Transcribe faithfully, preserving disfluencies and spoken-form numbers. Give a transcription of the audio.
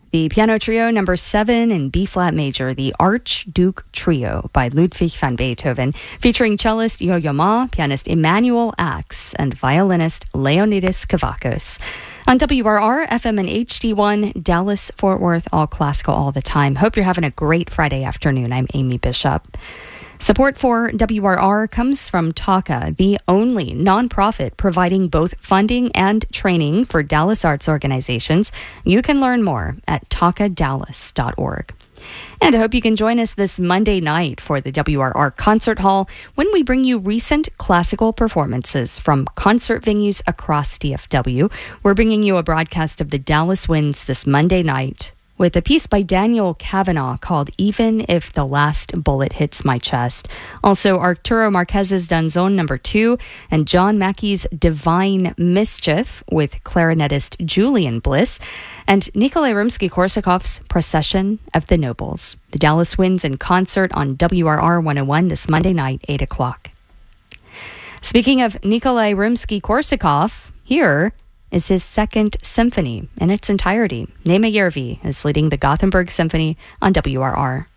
The piano trio number seven in B-flat major, the Archduke Trio by Ludwig van Beethoven, featuring cellist Yo-Yo Ma, pianist Emmanuel Axe, and violinist Leonidas Kavakos. On W R R, F M and H D one, Dallas, Fort Worth, all classical all the time. Hope you're having a great Friday afternoon. I'm Amy Bishop. Support for W R R comes from Taka, the only nonprofit providing both funding and training for Dallas arts organizations. You can learn more at taka dallas dot org. And I hope you can join us this Monday night for the W R R Concert Hall when we bring you recent classical performances from concert venues across D F W. We're bringing you a broadcast of the Dallas Winds this Monday night, with a piece by Daniel Kavanagh called Even If the Last Bullet Hits My Chest. Also, Arturo Marquez's Danzón number two, and John Mackey's Divine Mischief with clarinetist Julian Bliss, and Nikolai Rimsky-Korsakov's Procession of the Nobles. The Dallas Winds in concert on W R R one oh one this Monday night, eight o'clock. Speaking of Nikolai Rimsky-Korsakov, here is his second symphony in its entirety. Nema Yervi is leading the Gothenburg Symphony on W R R.